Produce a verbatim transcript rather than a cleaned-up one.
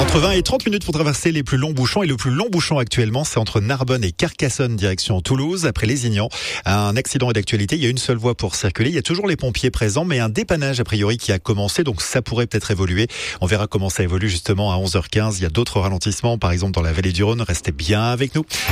Entre vingt et trente minutes pour traverser les plus longs bouchons. Et le plus long bouchon actuellement, c'est entre Narbonne et Carcassonne, direction Toulouse, après Lézignan. Un accident est d'actualité, il y a une seule voie pour circuler. Il y a toujours les pompiers présents, mais un dépannage a priori qui a commencé, donc ça pourrait peut-être évoluer. On verra comment ça évolue justement à onze heures quinze. Il y a d'autres ralentissements, par exemple dans la vallée du Rhône. Restez bien avec nous.